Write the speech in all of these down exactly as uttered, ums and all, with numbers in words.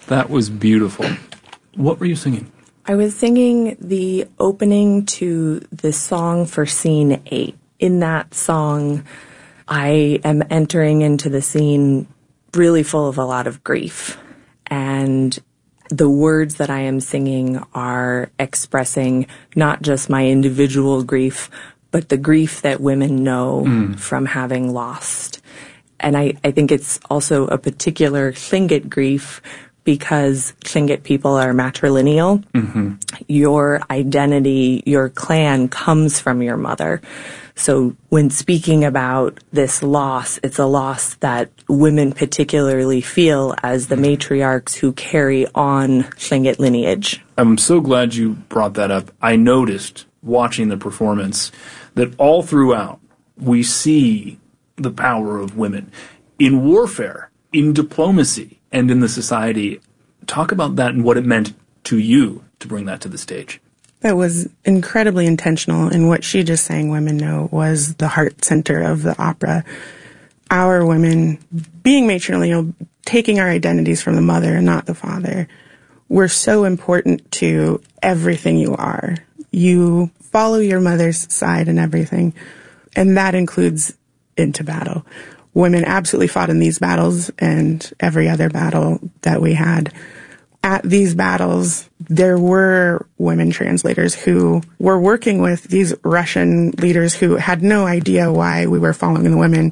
That was beautiful. What were you singing? I was singing the opening to the song for scene eight. In that song, I am entering into the scene really full of a lot of grief. And the words that I am singing are expressing not just my individual grief, but the grief that women know mm. from having lost. And I, I think it's also a particular Tlingit grief because Tlingit people are matrilineal. Mm-hmm. Your identity, your clan comes from your mother. So when speaking about this loss, it's a loss that women particularly feel as the matriarchs who carry on Tlingit lineage. I'm so glad you brought that up. I noticed watching the performance that all throughout we see the power of women in warfare, in diplomacy, and in the society. Talk about that and what it meant to you to bring that to the stage. That was incredibly intentional, and what she just sang, Women Know, was the heart center of the opera. Our women, being matrilineal, taking our identities from the mother and not the father, we're so important to everything you are. You follow your mother's side in everything, and that includes into battle. Women absolutely fought in these battles and every other battle that we had. At these battles, there were women translators who were working with these Russian leaders who had no idea why we were following the women.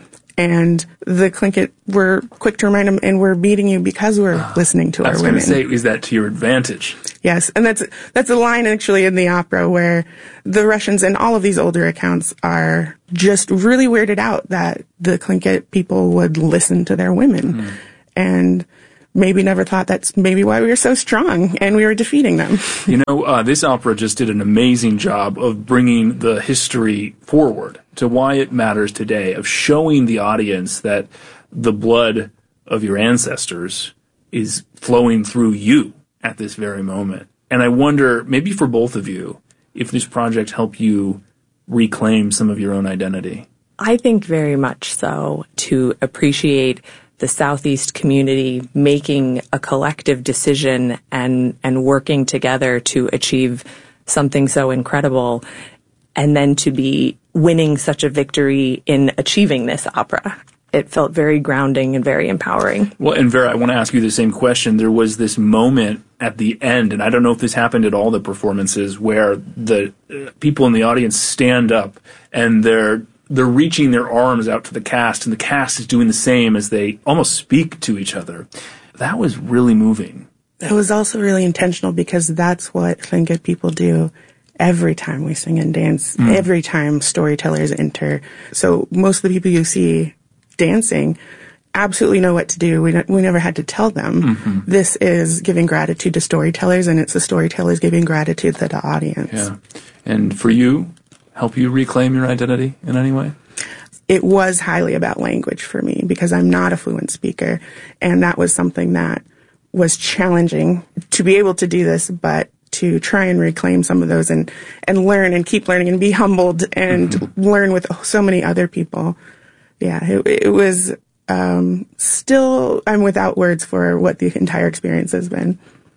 And the Tlingit were quick to remind them, and we're beating you because we're uh, listening to our women. I was going to say, is that to your advantage? Yes, and that's that's a line actually in the opera where the Russians and all of these older accounts are just really weirded out that the Tlingit people would listen to their women. Mm. And maybe never thought that's maybe why we were so strong and we were defeating them. You know, uh, this opera just did an amazing job of bringing the history forward to why it matters today, of showing the audience that the blood of your ancestors is flowing through you at this very moment. And I wonder, maybe for both of you, if this project helped you reclaim some of your own identity. I think very much so, to appreciate the Southeast community making a collective decision and, and working together to achieve something so incredible, and then to be winning such a victory in achieving this opera. It felt very grounding and very empowering. Well, and Vera, I want to ask you the same question. There was this moment at the end, and I don't know if this happened at all the performances, where the uh, people in the audience stand up and they're they're reaching their arms out to the cast, and the cast is doing the same as they almost speak to each other. That was really moving. It was also really intentional because that's what Tlingit people do every time we sing and dance, mm. every time storytellers enter. So most of the people you see dancing absolutely know what to do. We, we never had to tell them. Mm-hmm. This is giving gratitude to storytellers, and it's the storytellers giving gratitude to the audience. Yeah. And for you, help you reclaim your identity in any way? It was highly about language for me because I'm not a fluent speaker, and that was something that was challenging to be able to do this, but to try and reclaim some of those and, and learn and keep learning and be humbled and mm-hmm. learn with so many other people. Yeah, it, it was um, still, I'm without words for what the entire experience has been.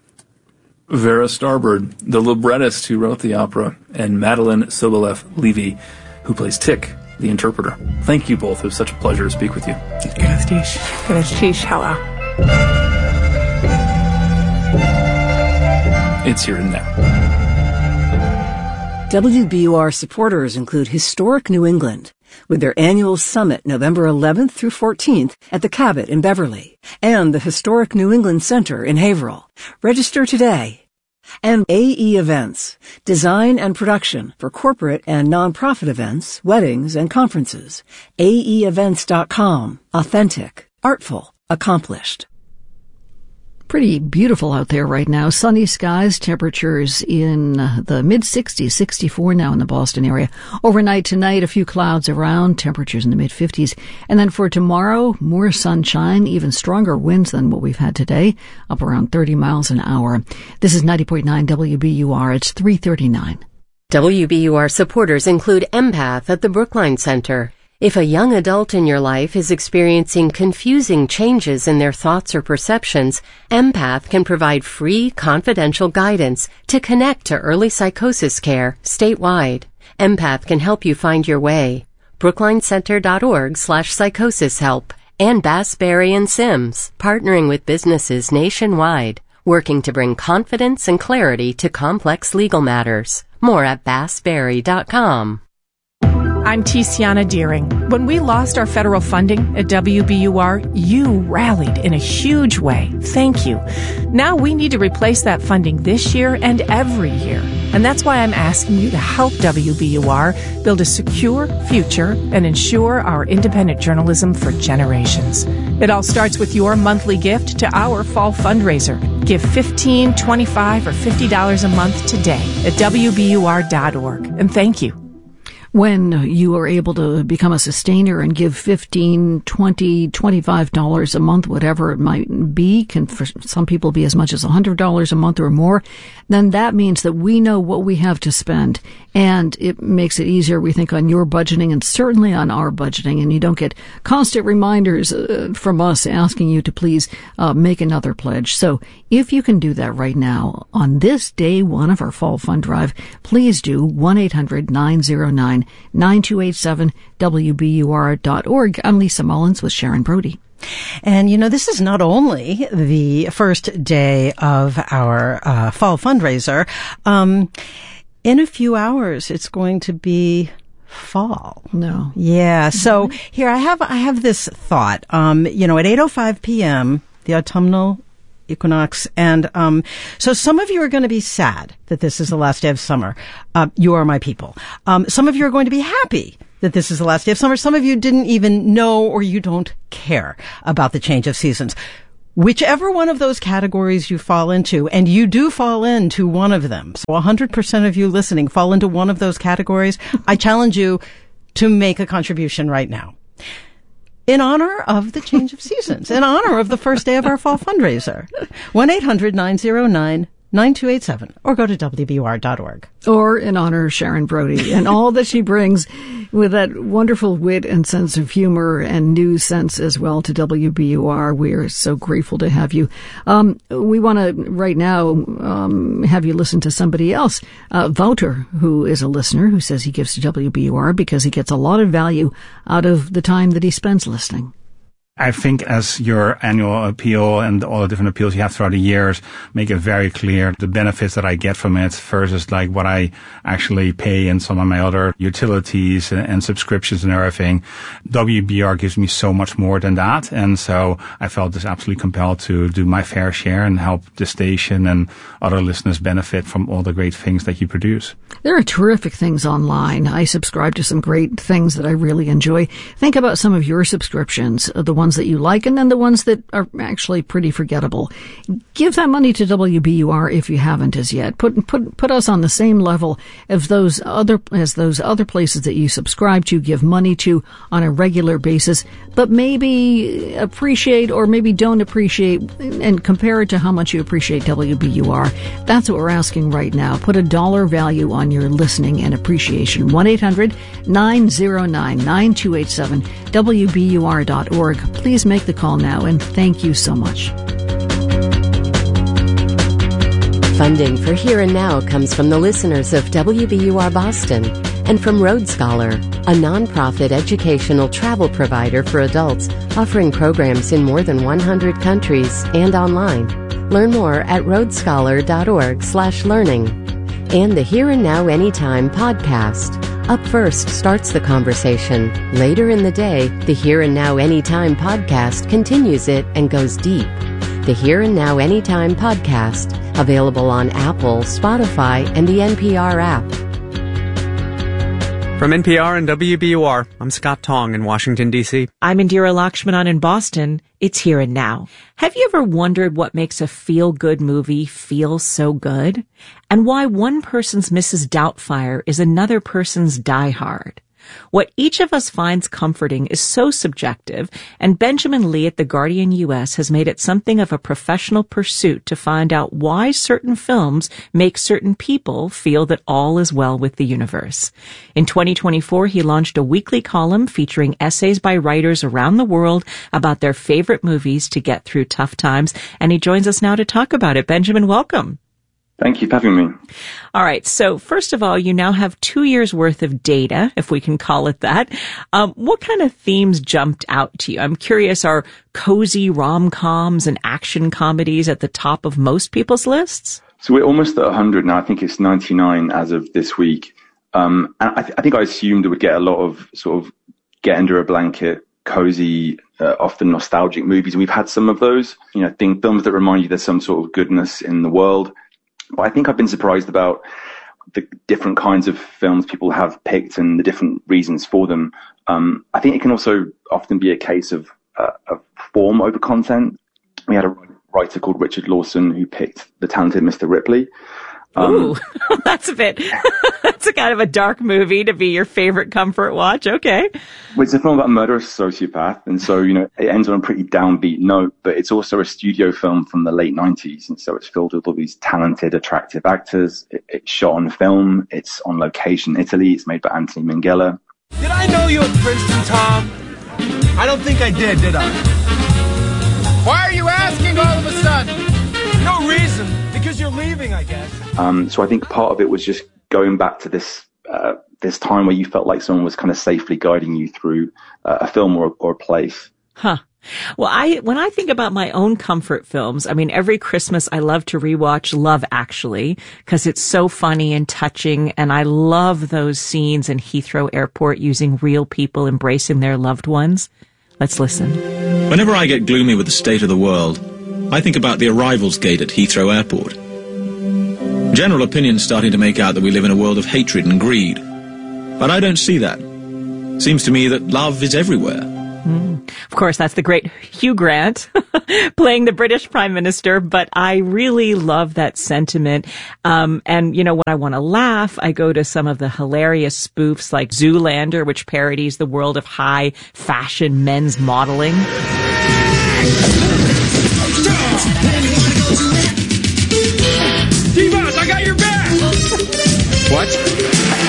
Vera Starbird, the librettist who wrote the opera, and Madeline Sobolev-Levy, who plays Tick, the interpreter. Thank you both. It was such a pleasure to speak with you. It's here and now. W B U R supporters include Historic New England, with their annual summit November eleventh through fourteenth at the Cabot in Beverly, and the Historic New England Center in Haverhill. Register today. And A E Events, design and production for corporate and nonprofit events, weddings, and conferences. A E events dot com. Authentic, artful, accomplished. Pretty beautiful out there right now. Sunny skies, temperatures in the mid-sixties, sixty-four now in the Boston area. Overnight tonight, a few clouds around, temperatures in the mid-fifties. And then for tomorrow, more sunshine, even stronger winds than what we've had today, up around thirty miles an hour. This is ninety point nine W B U R. It's three thirty-nine. W B U R supporters include Empath at the Brookline Center, If a young adult in your life is experiencing confusing changes in their thoughts or perceptions, Empath can provide free, confidential guidance to connect to early psychosis care statewide. Empath can help you find your way. brooklinecenter.org slash psychosis help. And Bass, Berry and Sims, partnering with businesses nationwide, working to bring confidence and clarity to complex legal matters. More at bass berry dot com. I'm Tiziana Deering. When we lost our federal funding at W B U R, you rallied in a huge way. Thank you. Now we need to replace that funding this year and every year. And that's why I'm asking you to help W B U R build a secure future and ensure our independent journalism for generations. It all starts with your monthly gift to our fall fundraiser. Give fifteen dollars, twenty-five dollars, or fifty dollars a month today at W B U R dot org. And thank you. When you are able to become a sustainer and give fifteen, twenty, twenty-five dollars a month, whatever it might be, can for some people be as much as one hundred dollars a month or more, then that means that we know what we have to spend. And it makes it easier, we think, on your budgeting and certainly on our budgeting. And you don't get constant reminders uh, from us asking you to please uh, make another pledge. So if you can do that right now on this day one of our fall fund drive, please do one eight hundred nine oh nine nine two eight seven W B U R dot org. I'm Lisa Mullins with Sharon Brody. And, you know, this is not only the first day of our uh, fall fundraiser. Um, in a few hours, it's going to be fall. No. Yeah. So here I have, I have this thought, um, you know, at eight oh five p.m., the autumnal equinox. And um so some of you are going to be sad that this is the last day of summer. Uh, you are my people. Um, some of you are going to be happy that this is the last day of summer. Some of you didn't even know or you don't care about the change of seasons. Whichever one of those categories you fall into, and you do fall into one of them, so one hundred percent of you listening fall into one of those categories, I challenge you to make a contribution right now. In honor of the change of seasons, in honor of the first day of our fall fundraiser. one eight hundred nine oh nine nine two eight seven, or go to W B U R dot org. Or in honor of Sharon Brody and all that she brings with that wonderful wit and sense of humor and news sense as well to W B U R. We are so grateful to have you. Um, we want to right now um, have you listen to somebody else, uh, Wouter, who is a listener who says he gives to W B U R because he gets a lot of value out of the time that he spends listening. I think as your annual appeal and all the different appeals you have throughout the years make it very clear the benefits that I get from it versus like what I actually pay in some of my other utilities and, and subscriptions and everything. W B R gives me so much more than that. And so I felt just absolutely compelled to do my fair share and help the station and other listeners benefit from all the great things that you produce. There are terrific things online. I subscribe to some great things that I really enjoy. Think about some of your subscriptions, the ones that you like, and then the ones that are actually pretty forgettable. Give that money to W B U R if you haven't as yet. Put put put us on the same level as those other as those other places that you subscribe to, give money to on a regular basis, but maybe appreciate or maybe don't appreciate and compare it to how much you appreciate W B U R. That's what we're asking right now. Put a dollar value on your listening and appreciation. one eight hundred nine oh nine nine two eight seven W B U R dot org. Please make the call now, and thank you so much. Funding for Here and Now comes from the listeners of W B U R Boston and from Road Scholar, a nonprofit educational travel provider for adults offering programs in more than one hundred countries and online. Learn more at roadscholar.org slash learning. And the Here and Now Anytime podcast. Up First starts the conversation. Later in the day, the Here and Now Anytime podcast continues it and goes deep. The Here and Now Anytime podcast, available on Apple, Spotify, and the N P R app. From N P R and W B U R, I'm Scott Tong in Washington, D C I'm Indira Lakshmanan in Boston. It's Here and Now. Have you ever wondered what makes a feel-good movie feel so good? And why one person's Missus Doubtfire is another person's Die Hard? What each of us finds comforting is so subjective, and Benjamin Lee at The Guardian U S has made it something of a professional pursuit to find out why certain films make certain people feel that all is well with the universe. In twenty twenty-four, he launched a weekly column featuring essays by writers around the world about their favorite movies to get through tough times, and he joins us now to talk about it. Benjamin, welcome. Thank you for having me. All right. So first of all, you now have two years worth of data, if we can call it that. Um, what kind of themes jumped out to you? I'm curious, are cozy rom-coms and action comedies at the top of most people's lists? So we're almost at one hundred now. I think it's ninety-nine as of this week. Um, and I, th- I think I assumed it would get a lot of sort of get under a blanket, cozy, uh, often nostalgic movies. And we've had some of those, you know, thing, films that remind you there's some sort of goodness in the world. But I think I've been surprised about the different kinds of films people have picked and the different reasons for them. Um, I think it can also often be a case of, uh, of form over content. We had a writer called Richard Lawson who picked The Talented Mister Ripley. Um, Ooh, that's a bit, that's a kind of a dark movie to be your favorite comfort watch. Okay. Well, it's a film about a murderous sociopath. And so, you know, it ends on a pretty downbeat note, but it's also a studio film from the late nineties. And so it's filled with all these talented, attractive actors. It, it's shot on film. It's on location in Italy. It's made by Anthony Minghella. Did I know you at Princeton, Tom? I don't think I did, did I? Why are you asking all of a sudden? No reason. Because you're leaving, I guess. Um, so I think part of it was just going back to this uh, this time where you felt like someone was kind of safely guiding you through uh, a film or, or a place. Huh. Well, I when I think about my own comfort films, I mean, every Christmas I love to rewatch Love Actually because it's so funny and touching, and I love those scenes in Heathrow Airport using real people embracing their loved ones. Let's listen. Whenever I get gloomy with the state of the world, I think about the arrivals gate at Heathrow Airport. General opinion's starting to make out that we live in a world of hatred and greed. But I don't see that. Seems to me that love is everywhere. Mm. Of course, that's the great Hugh Grant playing the British Prime Minister, but I really love that sentiment. Um, and, you know, when I want to laugh, I go to some of the hilarious spoofs like Zoolander, which parodies the world of high fashion men's modeling. T-Boss, I got your back! What?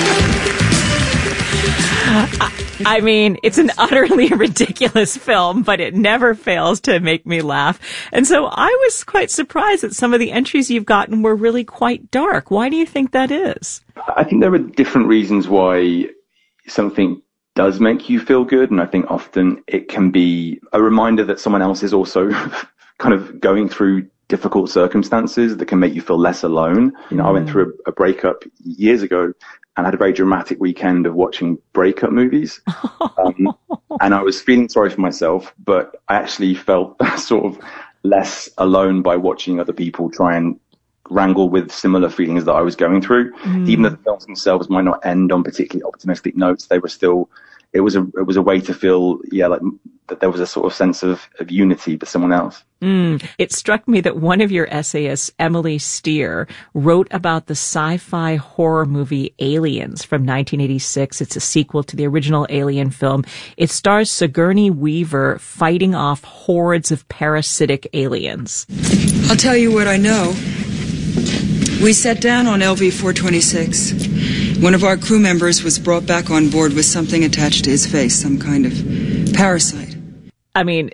I mean, it's an utterly ridiculous film, but it never fails to make me laugh. And so I was quite surprised that some of the entries you've gotten were really quite dark. Why do you think that is? I think there are different reasons why something does make you feel good. And I think often it can be a reminder that someone else is also kind of going through difficult circumstances that can make you feel less alone. You know, mm. I went through a, a breakup years ago and had a very dramatic weekend of watching breakup movies. Um, and I was feeling sorry for myself, but I actually felt sort of less alone by watching other people try and wrangle with similar feelings that I was going through. Mm. Even though the films themselves might not end on particularly optimistic notes, they were still, it was a, it was a way to feel, yeah, like that there was a sort of sense of, of unity with someone else. Mm. It struck me that one of your essayists, Emily Steer, wrote about the sci-fi horror movie Aliens from nineteen eighty-six. It's a sequel to the original Alien film. It stars Sigourney Weaver fighting off hordes of parasitic aliens. I'll tell you what I know. We sat down on L V four twenty-six. One of our crew members was brought back on board with something attached to his face, some kind of parasite. I mean,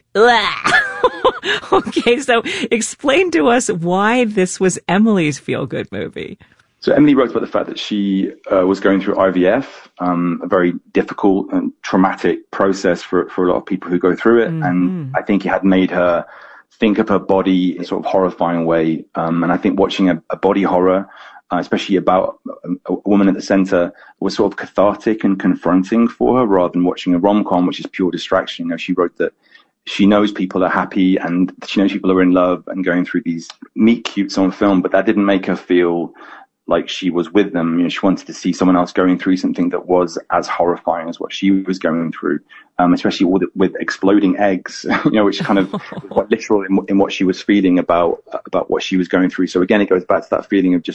okay, so explain to us why this was Emily's feel-good movie. So Emily wrote about the fact that she uh, was going through I V F, um, a very difficult and traumatic process for, for a lot of people who go through it. Mm-hmm. And I think it had made her think of her body in a sort of horrifying way. Um, and I think watching a, a body horror, uh, especially about a, a woman at the center, was sort of cathartic and confronting for her rather than watching a rom-com, which is pure distraction. You know, she wrote that she knows people are happy and she knows people are in love and going through these meet cutes on film, but that didn't make her feel like she was with them. You know, she wanted to see someone else going through something that was as horrifying as what she was going through, um, especially with, with exploding eggs, you know, which kind of quite literal in, in what she was feeling about, about what she was going through. So again, it goes back to that feeling of just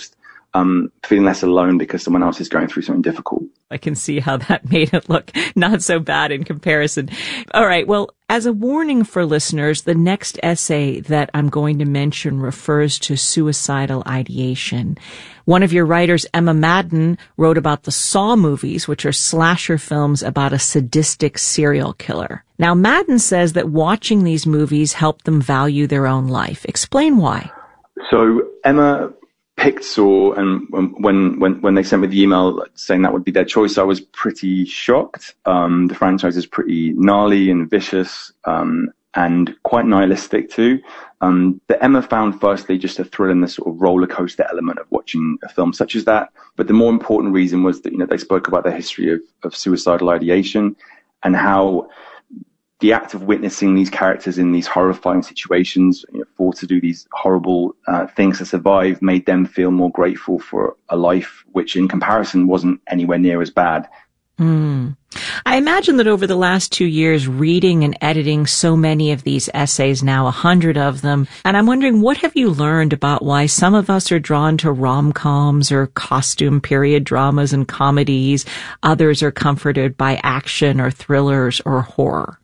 um, feeling less alone because someone else is going through something difficult. I can see how that made it look not so bad in comparison. All right. Well, as a warning for listeners, the next essay that I'm going to mention refers to suicidal ideation. One of your writers, Emma Madden, wrote about the Saw movies, which are slasher films about a sadistic serial killer. Now, Madden says that watching these movies helped them value their own life. Explain why. So Emma picked Saw, and when when when they sent me the email saying that would be their choice, I was pretty shocked. Um, the franchise is pretty gnarly and vicious, um, and quite nihilistic too. Um, but Emma found firstly just a thrill in the sort of roller coaster element of watching a film such as that. But the more important reason was that, you know, they spoke about the history of, of suicidal ideation and how the act of witnessing these characters in these horrifying situations, you know, forced to do these horrible uh, things to survive, made them feel more grateful for a life which in comparison wasn't anywhere near as bad. Mm. I imagine that over the last two years, reading and editing so many of these essays, now a hundred of them, and I'm wondering, what have you learned about why some of us are drawn to rom-coms or costume period dramas and comedies, others are comforted by action or thrillers or horror?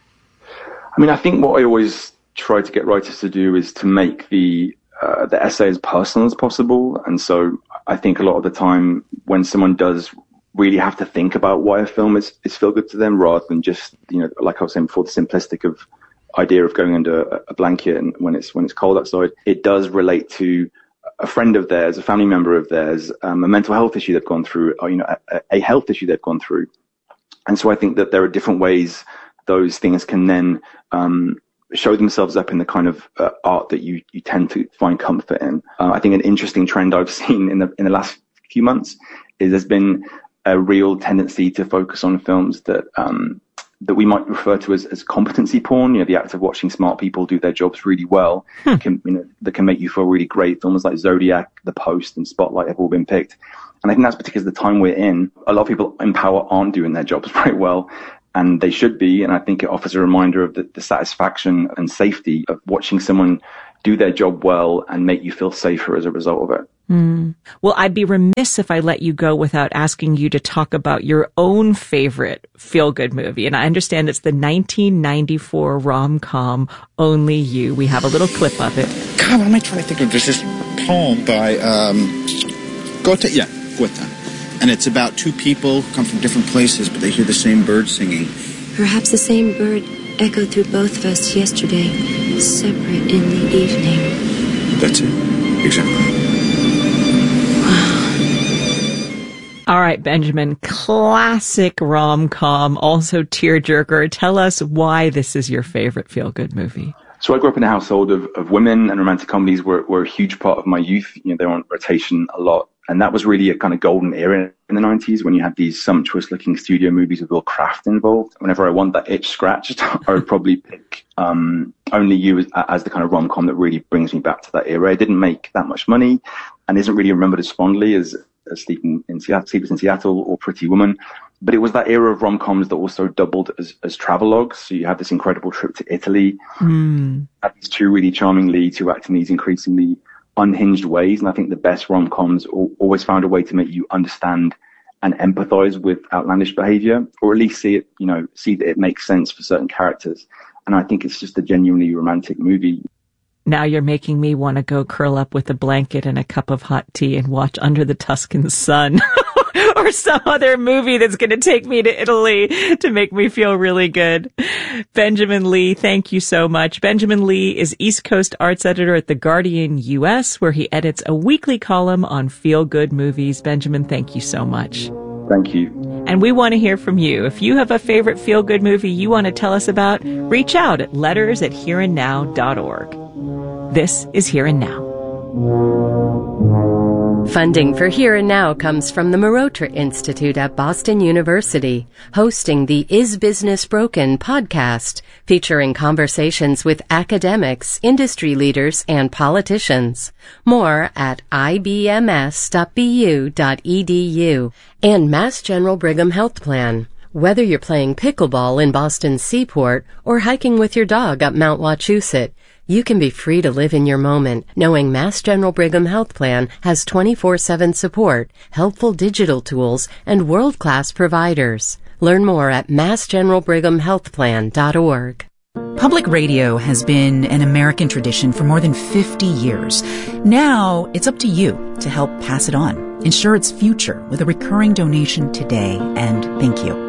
I mean, I think what I always try to get writers to do is to make the uh, the essay as personal as possible. And so I think a lot of the time when someone does really have to think about why a film is, is feel good to them, rather than just, you know, like I was saying before, the simplistic of idea of going under a blanket and when it's when it's cold outside, it does relate to a friend of theirs, a family member of theirs, um, a mental health issue they've gone through, or, you know, a, a health issue they've gone through. And so I think that there are different ways those things can then um, show themselves up in the kind of uh, art that you, you tend to find comfort in. Uh, I think an interesting trend I've seen in the in the last few months is there's been a real tendency to focus on films that um, that we might refer to as, as competency porn. You know, the act of watching smart people do their jobs really well, hmm. can, you know, that can make you feel really great. Films like Zodiac, The Post, and Spotlight have all been picked. And I think that's because the time we're in, a lot of people in power aren't doing their jobs very well. And they should be, and I think it offers a reminder of the, the satisfaction and safety of watching someone do their job well and make you feel safer as a result of it. Mm. Well, I'd be remiss if I let you go without asking you to talk about your own favorite feel-good movie. And I understand it's the nineteen ninety-four rom-com Only You. We have a little clip of it. God, what am I trying to think of? There's this poem by um, Goethe. Yeah, Goethe. And it's about two people who come from different places, but they hear the same bird singing. Perhaps the same bird echoed through both of us yesterday, separate in the evening. That's it. Exactly. Wow. All right, Benjamin, classic rom-com, also tearjerker. Tell us why this is your favorite feel-good movie. So I grew up in a household of, of women, and romantic comedies were, were a huge part of my youth. You know, they were on rotation a lot. And that was really a kind of golden era in the nineties when you had these sumptuous looking studio movies with real craft involved. Whenever I want that itch scratched, I would probably pick um, Only You as, as the kind of rom-com that really brings me back to that era. It didn't make that much money and isn't really remembered as fondly as, as Sleeping in Seattle, Sleepless in Seattle or Pretty Woman. But it was that era of rom-coms that also doubled as, as travelogues. So you had this incredible trip to Italy. Mm. Had these two really charming leads who act in these increasingly unhinged ways. And I think the best rom-coms always found a way to make you understand and empathize with outlandish behavior, or at least see it, you know, see that it makes sense for certain characters. And I think it's just a genuinely romantic movie. Now you're making me want to go curl up with a blanket and a cup of hot tea and watch Under the Tuscan Sun or some other movie that's going to take me to Italy to make me feel really good. Benjamin Lee, thank you so much. Benjamin Lee is East Coast arts editor at The Guardian U S, where he edits a weekly column on feel-good movies. Benjamin, thank you so much. Thank you. And we want to hear from you. If you have a favorite feel-good movie you want to tell us about, reach out at letters at here and now dot org. This is Here and Now. Funding for Here and Now comes from the Marotra Institute at Boston University, hosting the Is Business Broken podcast, featuring conversations with academics, industry leaders, and politicians. More at I B M S dot B U dot E D U. And Mass General Brigham Health Plan. Whether you're playing pickleball in Boston's Seaport or hiking with your dog up Mount Wachusett, You can be free to live in your moment, knowing Mass General Brigham Health Plan has twenty-four seven support, helpful digital tools, and world-class providers. Learn more at mass general brigham health plan dot org. Public radio has been an American tradition for more than fifty years. Now, it's up to you to help pass it on. Ensure its future with a recurring donation today, and thank you.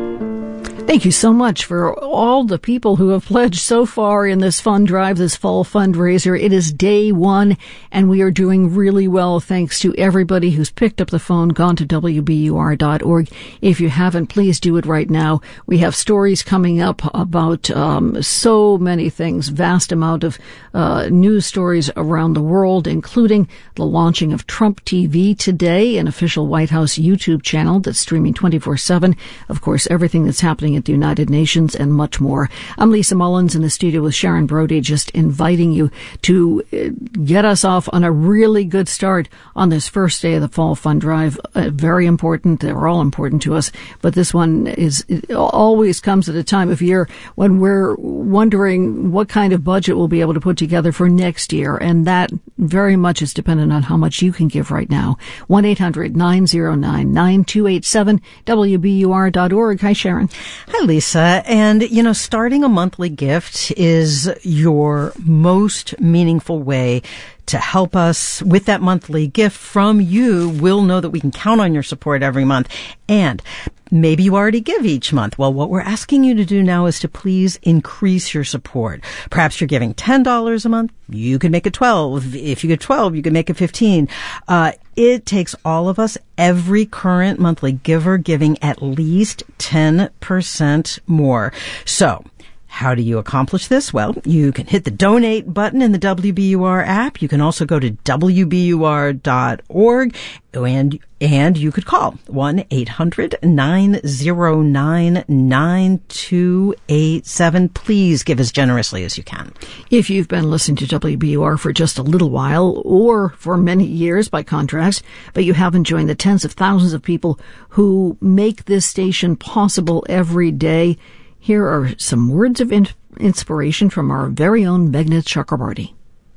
Thank you so much for all the people who have pledged so far in this fund drive, this fall fundraiser. It is day one, and we are doing really well thanks to everybody who's picked up the phone, gone to W B U R dot org. If you haven't, please do it right now. We have stories coming up about um, so many things, vast amount of uh, news stories around the world, including the launching of Trump T V today, an official White House YouTube channel that's streaming twenty-four seven. Of course, everything that's happening at the United Nations and much more. I'm Lisa Mullins in the studio with Sharon Brody, just inviting you to get us off on a really good start on this first day of the fall fund drive. Uh, very important. They're all important to us, but this one is it always comes at a time of year when we're wondering what kind of budget we'll be able to put together for next year, and that very much is dependent on how much you can give right now. one eight hundred nine oh nine nine two eight seven, W B U R dot org. Hi, Sharon. Hi, Lisa. And, you know, starting a monthly gift is your most meaningful way to help us with that monthly gift from you. We'll know that we can count on your support every month. And maybe you already give each month. Well, what we're asking you to do now is to please increase your support. Perhaps you're giving ten dollars a month. You can make it twelve. If you get twelve, you can make it fifteen. Uh, it takes all of us, every current monthly giver, giving at least ten percent more. So, how do you accomplish this? Well, you can hit the donate button in the W B U R app. You can also go to W B U R dot org and and you could call one eight hundred nine oh nine nine two eight seven. Please give as generously as you can. If you've been listening to W B U R for just a little while or for many years by contrast, but you haven't joined the tens of thousands of people who make this station possible every day, here are some words of in- inspiration from our very own Meghna Chakrabarti.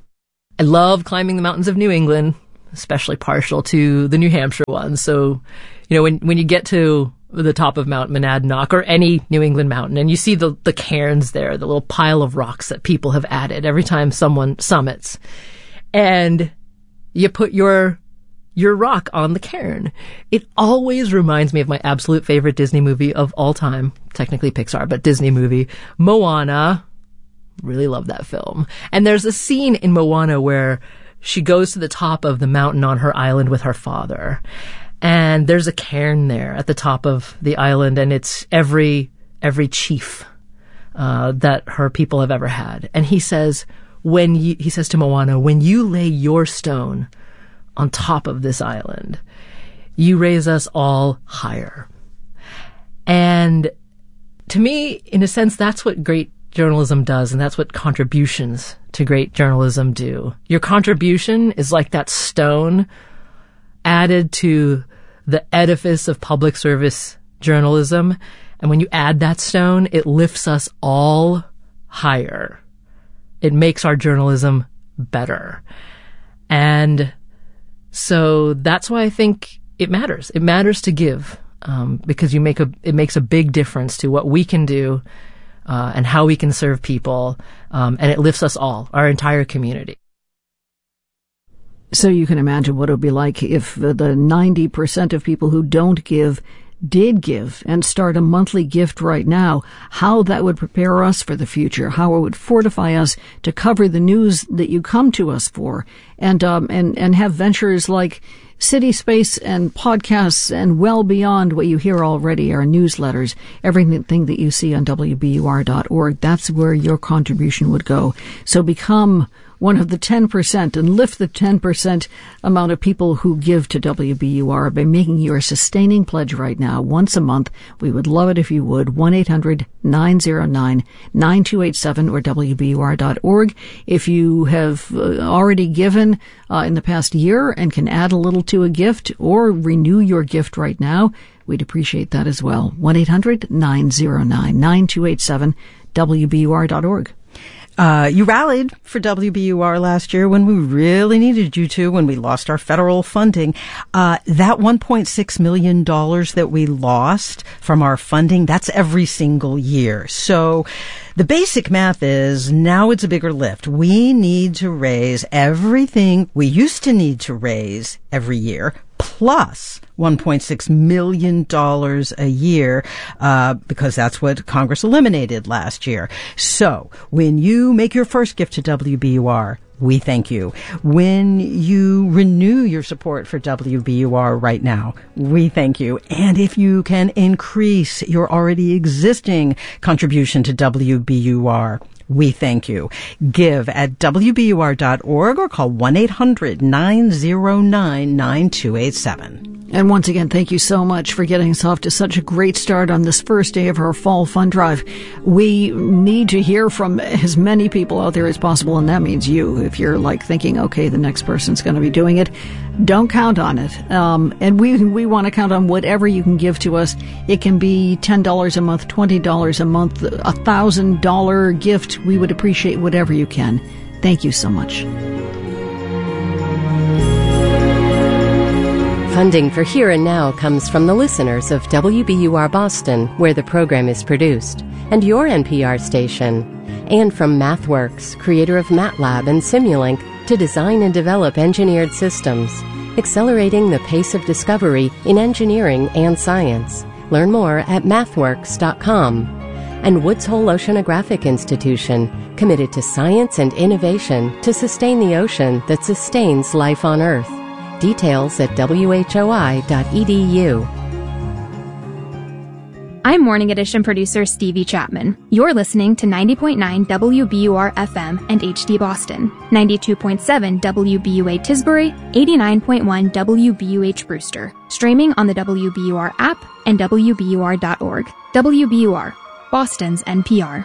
I love climbing the mountains of New England, especially partial to the New Hampshire ones. So, you know, when, when you get to the top of Mount Monadnock or any New England mountain and you see the, the cairns there, the little pile of rocks that people have added every time someone summits, and you put your your rock on the cairn. It always reminds me of my absolute favorite Disney movie of all time, technically Pixar, but Disney movie, Moana. Really love that film. And there's a scene in Moana where she goes to the top of the mountain on her island with her father. And there's a cairn there at the top of the island, and it's every every chief uh, that her people have ever had. And he says, when you, he says to Moana, when you lay your stone on top of this island, you raise us all higher. And to me, in a sense, that's what great journalism does, and that's what contributions to great journalism do. Your contribution is like that stone added to the edifice of public service journalism, and when you add that stone, it lifts us all higher. It makes our journalism better. And so that's why I think it matters. It matters to give, um, because you make a, it makes a big difference to what we can do, uh, and how we can serve people. Um, and it lifts us all, our entire community. So you can imagine what it would be like if the ninety percent of people who don't give did give and start a monthly gift right now, how that would prepare us for the future, how it would fortify us to cover the news that you come to us for, and um, and and have ventures like City Space and podcasts and well beyond what you hear already, our newsletters, everything that you see on W B U R dot org. That's where your contribution would go. So become one of the ten percent and lift the ten percent amount of people who give to W B U R by making your sustaining pledge right now once a month. We would love it if you would. one eight hundred nine oh nine nine two eight seven or W B U R dot org. If you have already given uh, in the past year and can add a little to a gift or renew your gift right now, we'd appreciate that as well. one eight hundred nine oh nine nine two eight seven, W B U R dot org. Uh, you rallied for W B U R last year when we really needed you to, when we lost our federal funding. Uh, that one point six million dollars that we lost from our funding, that's every single year. So the basic math is now it's a bigger lift. We need to raise everything we used to need to raise every year, plus one point six million dollars a year, uh, because that's what Congress eliminated last year. So when you make your first gift to W B U R, we thank you. When you renew your support for W B U R right now, we thank you. And if you can increase your already existing contribution to W B U R, we thank you. Give at W B U R dot org or call one eight hundred nine oh nine nine two eight seven. And once again, thank you so much for getting us off to such a great start on this first day of our fall fund drive. We need to hear from as many people out there as possible, and that means you. If you're like thinking, okay, the next person's going to be doing it, don't count on it. Um, and we we want to count on whatever you can give to us. It can be ten dollars a month, twenty dollars a month, a one thousand dollars gift. We would appreciate whatever you can. Thank you so much. Funding for Here and Now comes from the listeners of W B U R Boston, where the program is produced, and your N P R station, and from MathWorks, creator of MATLAB and Simulink, to design and develop engineered systems, accelerating the pace of discovery in engineering and science. Learn more at mathworks dot com. And Woods Hole Oceanographic Institution, committed to science and innovation to sustain the ocean that sustains life on Earth. Details at W H O I dot E D U. I'm Morning Edition producer Stevie Chapman. You're listening to ninety point nine W B U R F M and H D Boston, ninety-two point seven W B U A Tisbury, eighty-nine point one W B U H Brewster, streaming on the W B U R app and W B U R dot org. W B U R, Boston's N P R.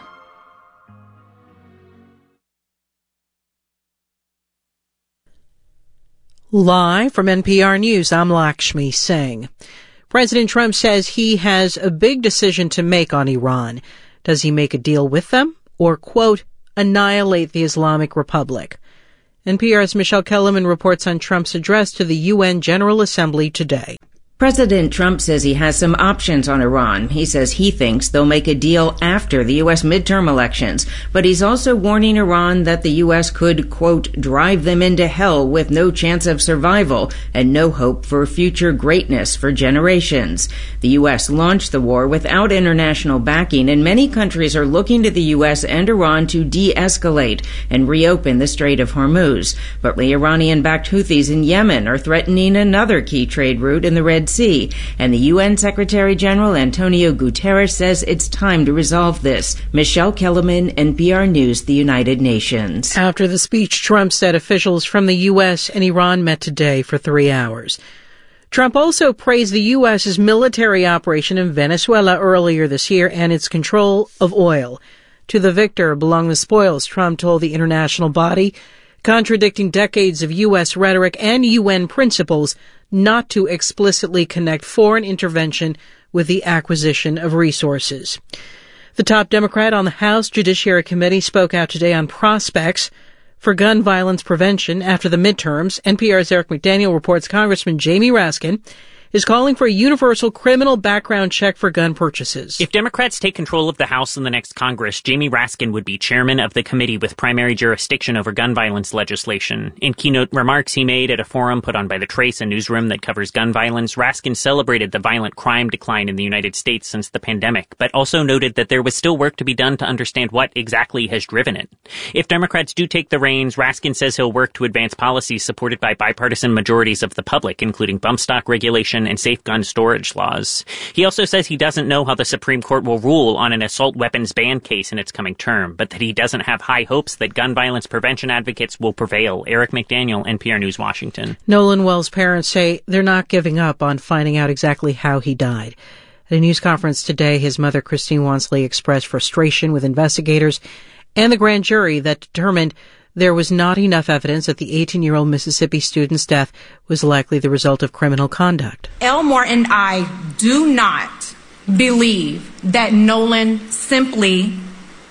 Live from N P R News, I'm Lakshmi Singh. President Trump says he has a big decision to make on Iran. Does he make a deal with them or, quote, annihilate the Islamic Republic? N P R's Michelle Kellerman reports on Trump's address to the U N General Assembly today. President Trump says he has some options on Iran. He says he thinks they'll make a deal after the U S midterm elections, but he's also warning Iran that the U S could, quote, drive them into hell with no chance of survival and no hope for future greatness for generations. The U S launched the war without international backing, and many countries are looking to the U S and Iran to de-escalate and reopen the Strait of Hormuz. But the Iranian-backed Houthis in Yemen are threatening another key trade route in the Red Sea, and the U N Secretary General Antonio Guterres says it's time to resolve this. Michelle Kellerman, N P R News, the United Nations. After the speech, Trump said officials from the U S and Iran met today for three hours. Trump also praised the U S's military operation in Venezuela earlier this year and its control of oil. To the victor belong the spoils, Trump told the international body, contradicting decades of U S rhetoric and U N principles not to explicitly connect foreign intervention with the acquisition of resources. The top Democrat on the House Judiciary Committee spoke out today on prospects for gun violence prevention after the midterms. N P R's Eric McDaniel reports Congressman Jamie Raskin is calling for a universal criminal background check for gun purchases. If Democrats take control of the House in the next Congress, Jamie Raskin would be chairman of the committee with primary jurisdiction over gun violence legislation. In keynote remarks he made at a forum put on by The Trace, a newsroom that covers gun violence, Raskin celebrated the violent crime decline in the United States since the pandemic, but also noted that there was still work to be done to understand what exactly has driven it. If Democrats do take the reins, Raskin says he'll work to advance policies supported by bipartisan majorities of the public, including bump stock regulation and safe gun storage laws. He also says he doesn't know how the Supreme Court will rule on an assault weapons ban case in its coming term, but that he doesn't have high hopes that gun violence prevention advocates will prevail. Eric McDaniel, N P R News, Washington. Nolan Wells' parents say they're not giving up on finding out exactly how he died. At a news conference today, his mother, Christine Wansley, expressed frustration with investigators and the grand jury that determined there was not enough evidence that the eighteen-year-old Mississippi student's death was likely the result of criminal conduct. Elmore and I do not believe that Nolan simply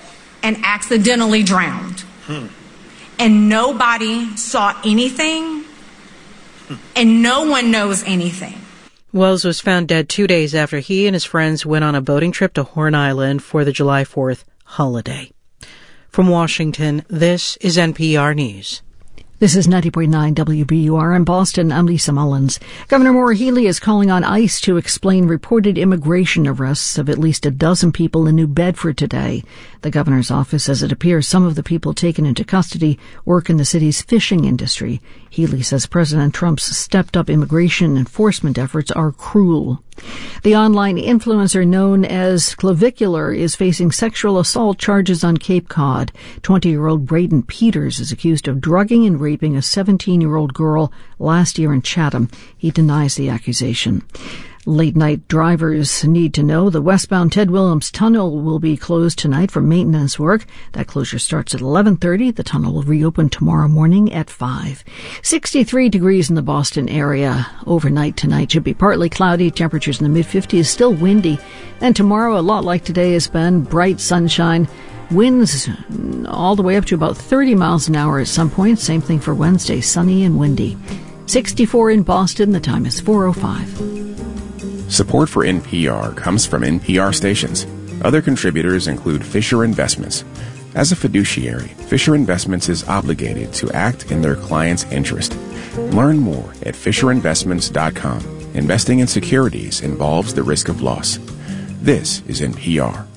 and accidentally drowned. Hmm. And nobody saw anything, hmm. and no one knows anything. Wells was found dead two days after he and his friends went on a boating trip to Horn Island for the July fourth holiday. From Washington, this is N P R News. This is ninety point nine W B U R in Boston. I'm Lisa Mullins. Governor Maura Healey is calling on ICE to explain reported immigration arrests of at least a dozen people in New Bedford today. The governor's office says it appears some of the people taken into custody work in the city's fishing industry. Healey says President Trump's stepped-up immigration enforcement efforts are cruel. The online influencer known as Clavicular is facing sexual assault charges on Cape Cod. twenty-year-old Braden Peters is accused of drugging and raping a seventeen-year-old girl last year in Chatham. He denies the accusation. Late-night drivers need to know the westbound Ted Williams Tunnel will be closed tonight for maintenance work. That closure starts at eleven thirty. The tunnel will reopen tomorrow morning at five. sixty-three degrees in the Boston area. Overnight tonight should be partly cloudy, temperatures in the mid-fifties, still windy. And tomorrow, a lot like today has been, bright sunshine. Winds all the way up to about thirty miles an hour at some point. Same thing for Wednesday, sunny and windy. sixty-four in Boston. The time is four oh five. Support for N P R comes from N P R stations. Other contributors include Fisher Investments. As a fiduciary, Fisher Investments is obligated to act in their client's interest. Learn more at fisher investments dot com. Investing in securities involves the risk of loss. This is N P R.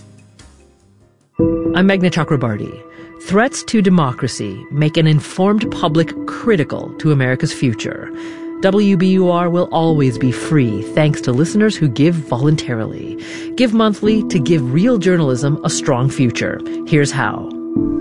I'm Meghna Chakrabarty. Threats to democracy make an informed public critical to America's future. W B U R will always be free thanks to listeners who give voluntarily. Give monthly to give real journalism a strong future. Here's how.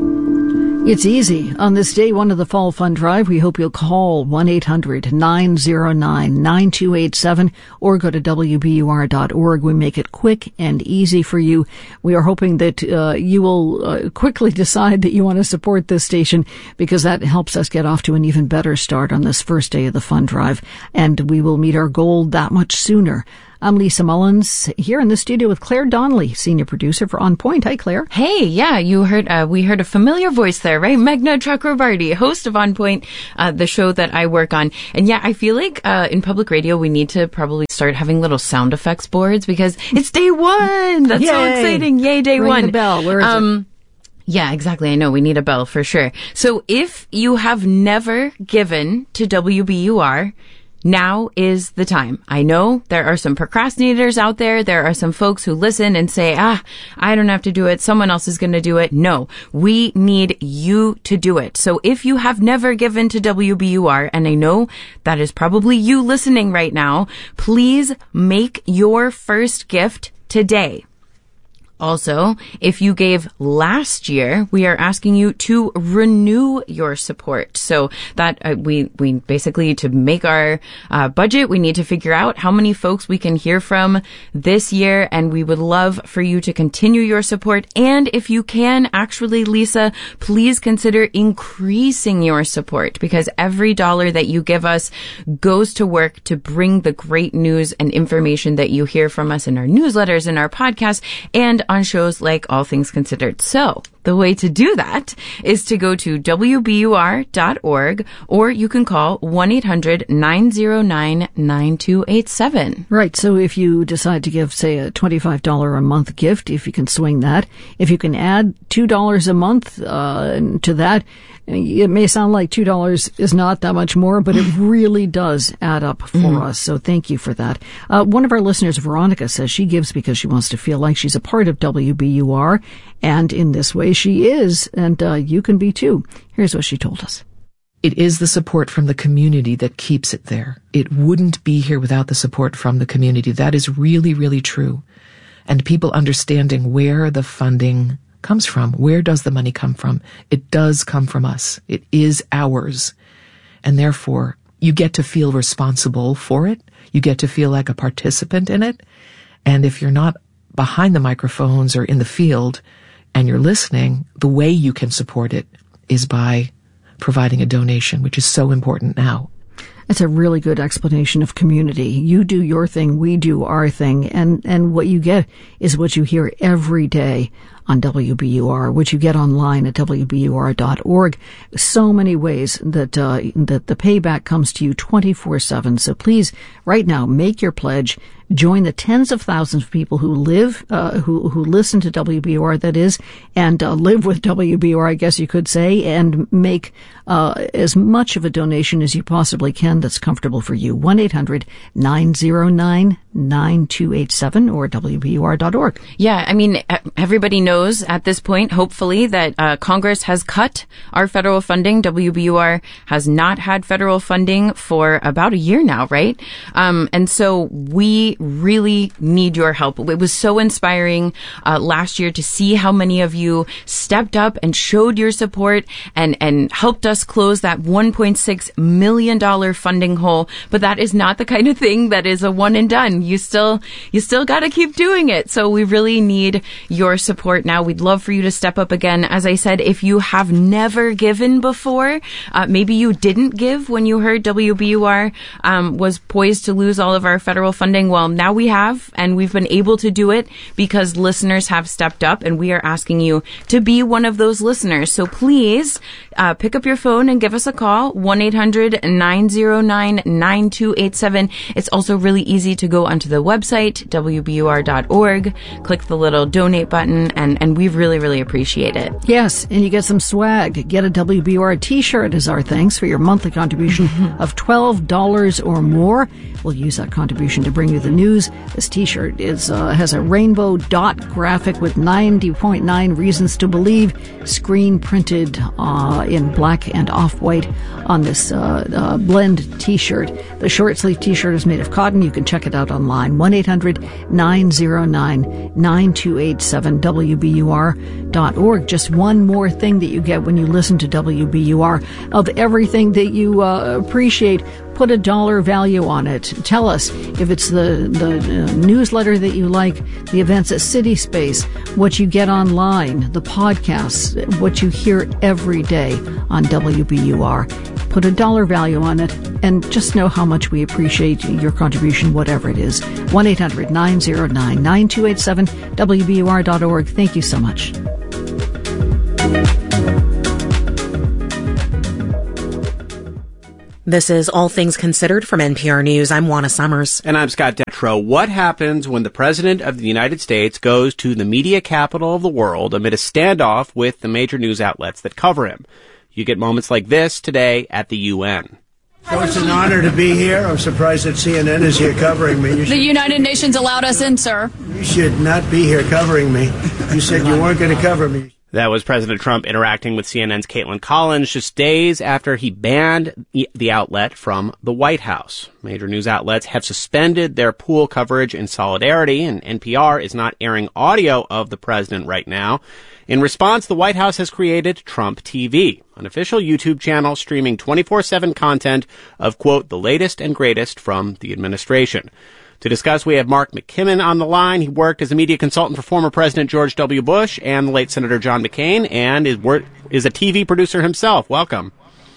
It's easy. On this day one of the Fall Fund Drive, we hope you'll call one eight hundred nine oh nine nine two eight seven or go to W B U R dot org. We make it quick and easy for you. We are hoping that uh, you will uh, quickly decide that you want to support this station, because that helps us get off to an even better start on this first day of the Fund Drive, and we will meet our goal that much sooner. I'm Lisa Mullins, here in the studio with Claire Donnelly, senior producer for On Point. Hi, Claire. Hey, yeah, you heard, uh, we heard a familiar voice there, right? Meghna Chakrabarty, host of On Point, uh, the show that I work on. And yeah, I feel like, uh, in public radio, we need to probably start having little sound effects boards, because it's day one. That's Yay. So exciting. Yay, day Ring one. the bell. Where is um, it? Yeah, exactly. I know. We need a bell for sure. So if you have never given to W B U R, now is the time. I know there are some procrastinators out there. There are some folks who listen and say, ah, I don't have to do it. Someone else is going to do it. No, we need you to do it. So if you have never given to W B U R, and I know that is probably you listening right now, please make your first gift today. Also, if you gave last year, we are asking you to renew your support. So that uh, we we basically, to make our uh, budget, we need to figure out how many folks we can hear from this year, and we would love for you to continue your support. And if you can, actually, Lisa, please consider increasing your support, because every dollar that you give us goes to work to bring the great news and information that you hear from us in our newsletters and our podcasts, and on shows like All Things Considered. So the way to do that is to go to W B U R dot org, or you can call one eight hundred nine oh nine nine two eight seven. Right. So if you decide to give, say, a twenty-five dollars a month gift, if you can swing that, if you can add two dollars a month uh, to that, it may sound like two dollars is not that much more, but it really does add up for mm. us. So thank you for that. Uh, one of our listeners, Veronica, says she gives because she wants to feel like she's a part of W B U R, and in this way she is, and uh, you can be too. Here's what she told us. It is the support from the community that keeps it there. It wouldn't be here without the support from the community. That is really, really true. And people understanding where the funding comes from. Where does the money come from? It does come from us. It is ours. And therefore, you get to feel responsible for it. You get to feel like a participant in it. And if you're not behind the microphones or in the field and you're listening, the way you can support it is by providing a donation, which is so important now. That's a really good explanation of community. You do your thing, we do our thing, and, and what you get is what you hear every day on W B U R, which you get online at W B U R dot org. So many ways that, uh, that the payback comes to you twenty-four seven. So please, right now, make your pledge. Join the tens of thousands of people who live, uh, who, who listen to W B U R, that is, and uh, live with W B U R, I guess you could say, and make uh, as much of a donation as you possibly can that's comfortable for you. one eight hundred nine oh nine nine two eight seven or W B U R dot org. Yeah, I mean, everybody knows at this point, hopefully, that uh, Congress has cut our federal funding. W B U R has not had federal funding for about a year now, right? Um, and so we really need your help. It was so inspiring uh, last year to see how many of you stepped up and showed your support and, and helped us close that one point six million dollars funding hole. But that is not the kind of thing that is a one and done. You still, you still got to keep doing it. So we really need your support now. We'd love for you to step up again. As I said, if you have never given before, uh, maybe you didn't give when you heard W B U R um, was poised to lose all of our federal funding. Well, now we have, and we've been able to do it because listeners have stepped up, and we are asking you to be one of those listeners. So please uh, pick up your phone and give us a call, one eight hundred nine oh nine nine two eight seven. It's also really easy to go onto the website, W B U R dot org, click the little donate button, and, and we really, really appreciate it. Yes, and you get some swag. Get a W B U R t-shirt as our thanks for your monthly contribution of twelve dollars or more. We'll use that contribution to bring you the news. This t-shirt is uh, has a rainbow dot graphic with ninety point nine reasons to believe screen printed uh, in black and off-white on this uh, uh, blend t-shirt. The short sleeve t-shirt is made of cotton. You can check it out online. one eight hundred nine oh nine nine two eight seven, W B U R dot org. Just one more thing that you get when you listen to W B U R. Of everything that you uh, appreciate, put a dollar value on it. Tell us if it's the, the uh, newsletter that you like, the events at City Space, what you get online, the podcasts, what you hear every day on W B U R. Put a dollar value on it and just know how much we appreciate your contribution, whatever it is. one eight hundred nine oh nine nine two eight seven, W B U R dot org. Thank you so much. This is All Things Considered from N P R News. I'm Juana Summers. And I'm Scott Detrow. What happens when the President of the United States goes to the media capital of the world amid a standoff with the major news outlets that cover him? You get moments like this today at the U N. So it's an honor to be here. I'm surprised that C N N is here covering me. You the should, United Nations allowed us in, sir. You should not be here covering me. You said you weren't going to cover me. That was President Trump interacting with C N N's Caitlin Collins just days after he banned the outlet from the White House. Major news outlets have suspended their pool coverage in solidarity, and N P R is not airing audio of the president right now. In response, the White House has created Trump T V, an official YouTube channel streaming twenty-four seven content of, quote, the latest and greatest from the administration. To discuss, we have Mark McKimmon on the line. He worked as a media consultant for former President George W. Bush and the late Senator John McCain, and is work, is a T V producer himself. Welcome.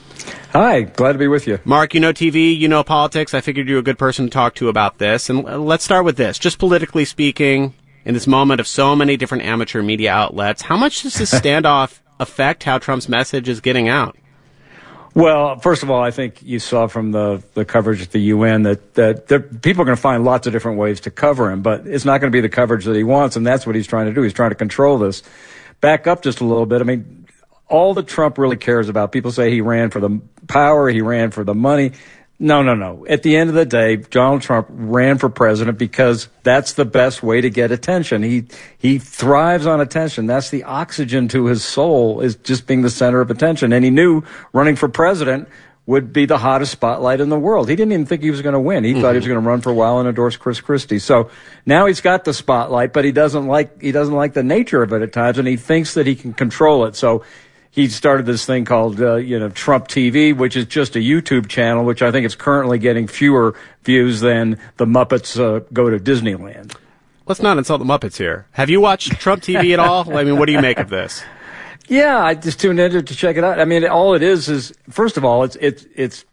Hi, glad to be with you. Mark, you know T V, you know politics. I figured you were a good person to talk to about this. And let's start with this. Just politically speaking, in this moment of so many different amateur media outlets, how much does this standoff affect how Trump's message is getting out? Well, first of all, I think you saw from the, the coverage at the U N that, that there, people are going to find lots of different ways to cover him, but it's not going to be the coverage that he wants, and that's what he's trying to do. He's trying to control this. Back up just a little bit. I mean, all that Trump really cares about, people say he ran for the power, he ran for the money. No, no, no. At the end of the day, Donald Trump ran for president because that's the best way to get attention. He he thrives on attention. That's the oxygen to his soul, is just being the center of attention. And he knew running for president would be the hottest spotlight in the world. He didn't even think he was going to win. He mm-hmm. thought he was going to run for a while and endorse Chris Christie. So now he's got the spotlight, but he doesn't like he doesn't like the nature of it at times, and he thinks that he can control it. So he started this thing called, uh, you know, Trump T V, which is just a YouTube channel, which I think is currently getting fewer views than the Muppets uh, go to Disneyland. Let's not insult the Muppets here. Have you watched Trump T V at all? I mean, what do you make of this? Yeah, I just tuned in to check it out. I mean, all it is is, first of all, it's it's it's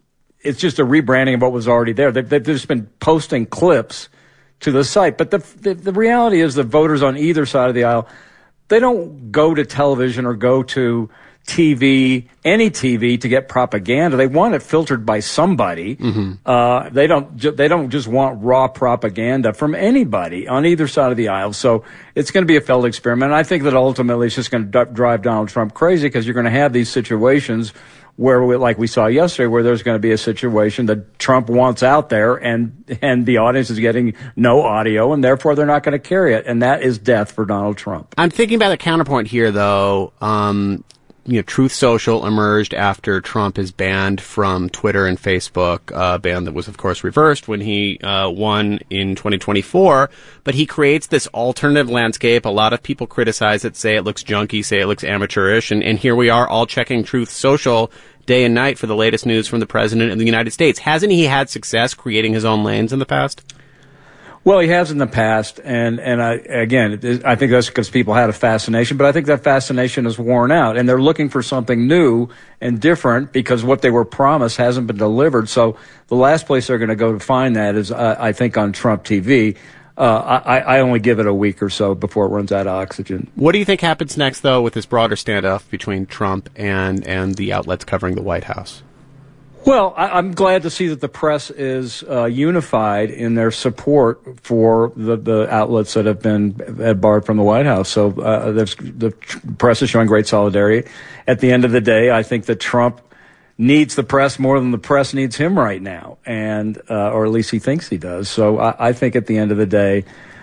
it's just a rebranding of what was already there. They've, they've just been posting clips to the site. But the, the the reality is that voters on either side of the aisle, they don't go to television or go to T V, any T V, to get propaganda. They want it filtered by somebody. Mm-hmm. Uh, they don't. Ju- they don't just want raw propaganda from anybody on either side of the aisle. So it's going to be a failed experiment. And I think that ultimately it's just going to d- drive Donald Trump crazy, because you're going to have these situations where, we, like we saw yesterday, where there's going to be a situation that Trump wants out there, and and the audience is getting no audio, and therefore they're not going to carry it, and that is death for Donald Trump. I'm thinking about a counterpoint here, though. Um, You know, Truth Social emerged after Trump is banned from Twitter and Facebook, a ban that was, of course, reversed when he uh, won in twenty twenty-four. But he creates this alternative landscape. A lot of people criticize it, say it looks junky, say it looks amateurish. And, and here we are all checking Truth Social day and night for the latest news from the President of the United States. Hasn't he had success creating his own lanes in the past? Well, he has in the past, and, and I, again, it, I think that's because people had a fascination, but I think that fascination is worn out, and they're looking for something new and different because what they were promised hasn't been delivered. So the last place they're going to go to find that is, uh, I think, on Trump T V. Uh, I, I only give it a week or so before it runs out of oxygen. What do you think happens next, though, with this broader standoff between Trump and, and the outlets covering the White House? Well, I, I'm glad to see that the press is uh, unified in their support for the, the outlets that have been barred from the White House. So uh, the press is showing great solidarity. At the end of the day, I think that Trump needs the press more than the press needs him right now, and uh, or at least he thinks he does. So I, I think at the end of the day,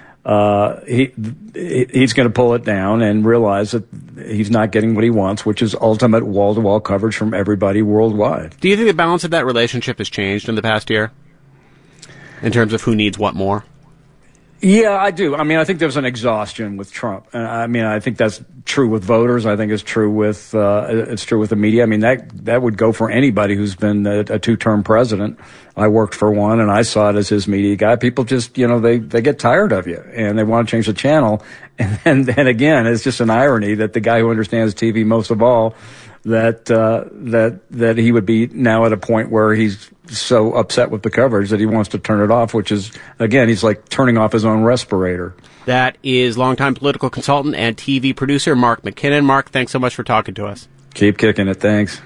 uh, he he's going to pull it down and realize that he's not getting what he wants, which is ultimate wall-to-wall coverage from everybody worldwide. Do you think the balance of that relationship has changed in the past year in terms of who needs what more? Yeah, I do. I mean, I think there's an exhaustion with Trump. And I mean, I think that's true with voters. I think it's true with uh, it's true with the media. I mean, that that would go for anybody who's been a, a two-term president. I worked for one, and I saw it as his media guy. People just, you know, they, they get tired of you, and they want to change the channel. And then, and again, it's just an irony that the guy who understands T V most of all, that uh, that that he would be now at a point where he's so upset with the coverage that he wants to turn it off, which is, again, he's like turning off his own respirator. That is longtime political consultant and T V producer Mark McKinnon. Mark, thanks so much for talking to us. Keep kicking it. Thanks.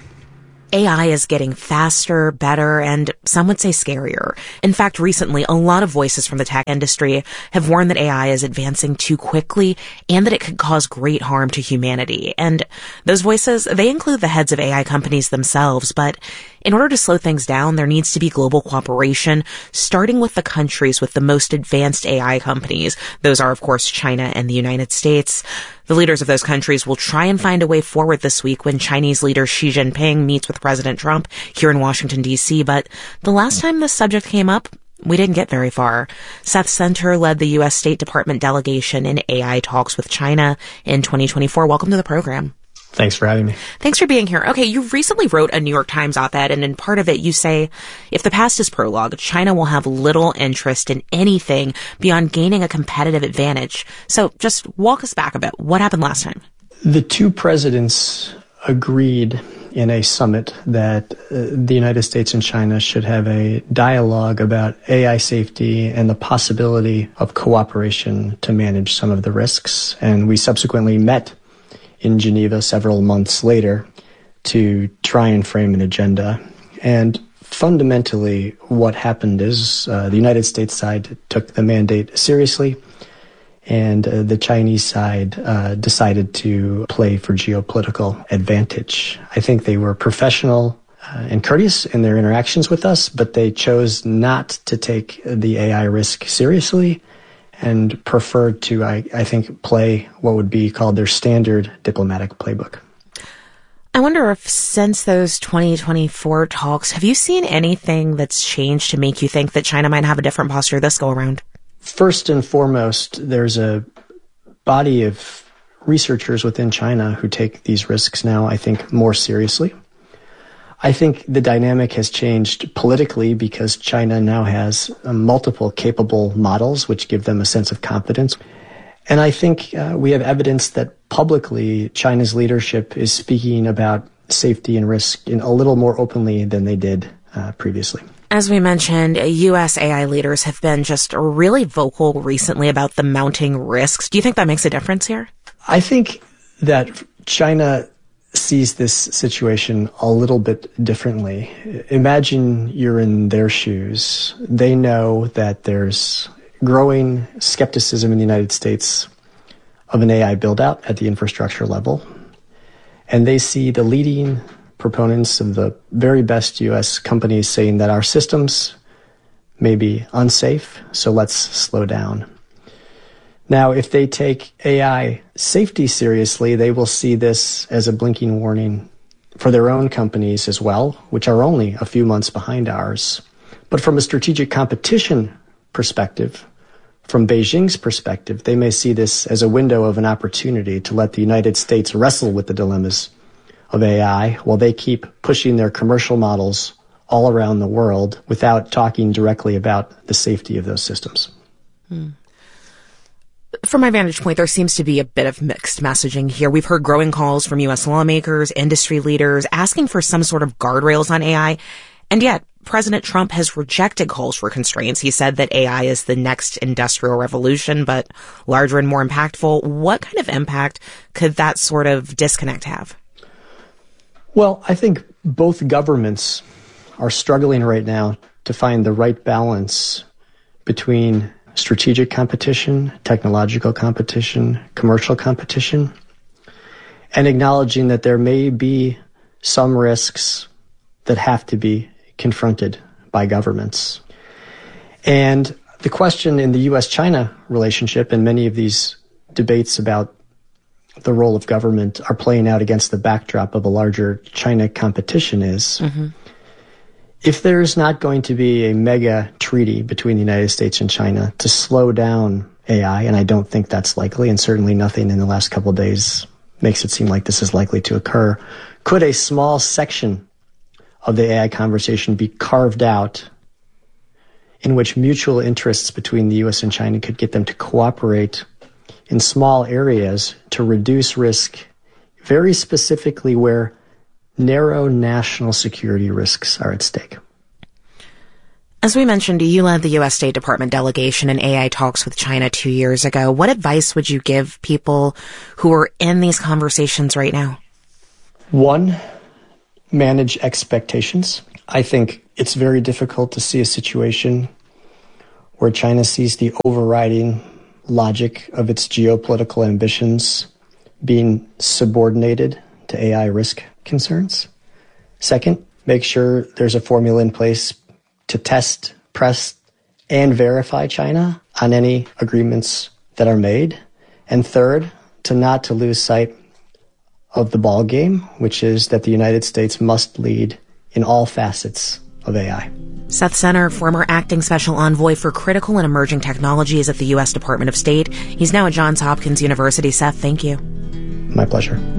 A I is getting faster, better, and some would say scarier. In fact, recently, a lot of voices from the tech industry have warned that A I is advancing too quickly and that it could cause great harm to humanity. And those voices, they include the heads of A I companies themselves. But in order to slow things down, there needs to be global cooperation, starting with the countries with the most advanced A I companies. Those are, of course, China and the United States. The leaders of those countries will try and find a way forward this week when Chinese leader Xi Jinping meets with President Trump here in Washington, D C. But the last time this subject came up, we didn't get very far. Seth Center led the U S State Department delegation in A I talks with China in twenty twenty-four. Welcome to the program. Thanks for having me. Thanks for being here. Okay, you recently wrote a New York Times op-ed, and in part of it you say, if the past is prologue, China will have little interest in anything beyond gaining a competitive advantage. So just walk us back a bit. What happened last time? The two presidents agreed in a summit that uh, the United States and China should have a dialogue about A I safety and the possibility of cooperation to manage some of the risks. And we subsequently met in Geneva several months later to try and frame an agenda. And fundamentally, what happened is uh, the United States side took the mandate seriously, and uh, the Chinese side uh, decided to play for geopolitical advantage. I think they were professional uh, and courteous in their interactions with us, but they chose not to take the A I risk seriously and preferred to, I, I think, play what would be called their standard diplomatic playbook. I wonder if since those twenty twenty-four talks, have you seen anything that's changed to make you think that China might have a different posture this go around? First and foremost, there's a body of researchers within China who take these risks now, I think, more seriously. I think the dynamic has changed politically because China now has uh, multiple capable models which give them a sense of confidence. And I think uh, we have evidence that publicly China's leadership is speaking about safety and risk in a little more openly than they did uh, previously. As we mentioned, U S A I leaders have been just really vocal recently about the mounting risks. Do you think that makes a difference here? I think that China sees this situation a little bit differently. Imagine you're in their shoes. They know that there's growing skepticism in the United States of an A I build-out at the infrastructure level. And they see the leading proponents of the very best U S companies saying that our systems may be unsafe, so let's slow down. Now, if they take A I safety seriously, they will see this as a blinking warning for their own companies as well, which are only a few months behind ours. But from a strategic competition perspective, from Beijing's perspective, they may see this as a window of an opportunity to let the United States wrestle with the dilemmas of A I while they keep pushing their commercial models all around the world without talking directly about the safety of those systems. Hmm. From my vantage point, there seems to be a bit of mixed messaging here. We've heard growing calls from U S lawmakers, industry leaders, asking for some sort of guardrails on A I. And yet, President Trump has rejected calls for constraints. He said that A I is the next industrial revolution, but larger and more impactful. What kind of impact could that sort of disconnect have? Well, I think both governments are struggling right now to find the right balance between strategic competition, technological competition, commercial competition, and acknowledging that there may be some risks that have to be confronted by governments. And the question in the U S China relationship and many of these debates about the role of government are playing out against the backdrop of a larger China competition is, mm-hmm. if there's not going to be a mega treaty between the United States and China to slow down A I, and I don't think that's likely, and certainly nothing in the last couple of days makes it seem like this is likely to occur, could a small section of the A I conversation be carved out in which mutual interests between the U S and China could get them to cooperate in small areas to reduce risk, very specifically where narrow national security risks are at stake? As we mentioned, you led the U S State Department delegation in A I talks with China two years ago. What advice would you give people who are in these conversations right now? One, manage expectations. I think it's very difficult to see a situation where China sees the overriding logic of its geopolitical ambitions being subordinated to A I risk concerns. Second, make sure there's a formula in place to test, press, and verify China on any agreements that are made. And third, to not to lose sight of the ball game, which is that the United States must lead in all facets of A I. Seth Senner, former acting special envoy for critical and emerging technologies at the U S Department of State. He's now at Johns Hopkins University. Seth, thank you. My pleasure.